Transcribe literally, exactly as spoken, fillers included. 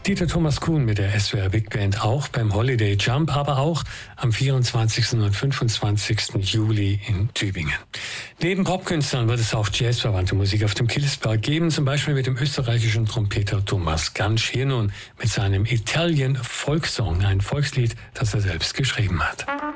Dieter Thomas Kuhn mit der S W R Big Band auch beim Holiday Jump, aber auch am vierundzwanzigsten und fünfundzwanzigsten Juli in Tübingen. Neben Popkünstlern wird es auch jazzverwandte Musik auf dem Killesberg geben, zum Beispiel mit dem österreichischen Trompeter Thomas Gansch. Hier nun mit seinem Italian Folksong, ein Volkslied, das er selbst geschrieben hat.